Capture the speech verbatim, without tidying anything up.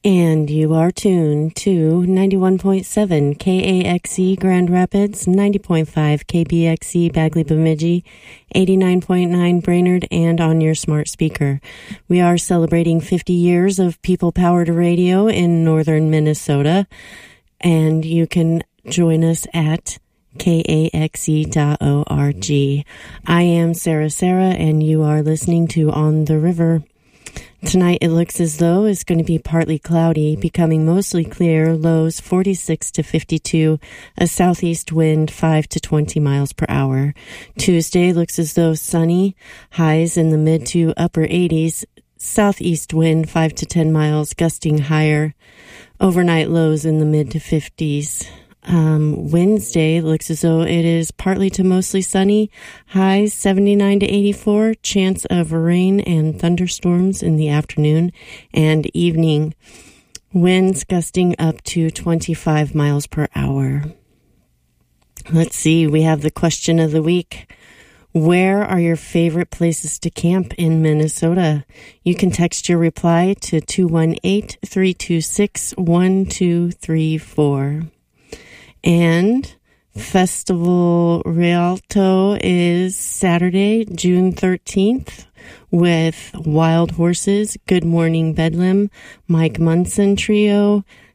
And you are tuned to ninety-one point seven K A X E Grand Rapids, ninety point five K B X E Bagley Bemidji, eighty-nine point nine Brainerd, and on your smart speaker. We are celebrating fifty years of people-powered radio in northern Minnesota, and you can join us at K A X E dot org. I am Sarah Sarah, and you are listening to On the River. Tonight it looks as though it's going to be partly cloudy, becoming mostly clear, lows forty-six to fifty-two, a southeast wind five to twenty miles per hour. Tuesday looks as though sunny, highs in the mid to upper eighties, southeast wind five to ten miles, gusting higher. Overnight lows in the mid to fifties. Um, Wednesday looks as though it is partly to mostly sunny, highs seventy-nine to eighty-four, chance of rain and thunderstorms in the afternoon and evening, winds gusting up to twenty-five miles per hour. Let's see, we have the question of the week. Where are your favorite places to camp in Minnesota? You can text your reply to two one eight, three two six, one two three four. And Festival Rialto is Saturday, June thirteenth, with Wild Horses, Good Morning Bedlam, Mike Munson Trio,